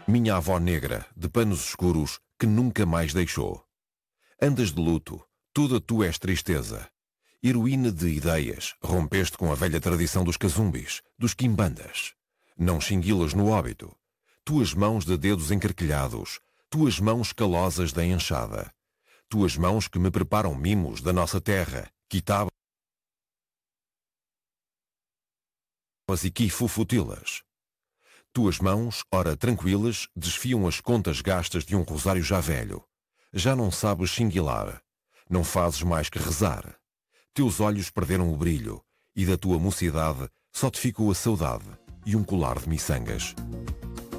Minha avó negra, de panos escuros, que nunca mais deixou. Andas de luto, toda tu és tristeza. Heroína de ideias, rompeste com a velha tradição dos cazumbis, dos quimbandas. Não xinguilas no óbito. Tuas mãos de dedos encarquilhados, tuas mãos calosas da enxada. Tuas mãos que me preparam mimos da nossa terra, quitabas e quifufutilas. Tuas mãos, ora tranquilas, desfiam as contas gastas de um rosário já velho. Já não sabes xinguilar. Não fazes mais que rezar. Teus olhos perderam o brilho, e da tua mocidade só te ficou a saudade e um colar de miçangas.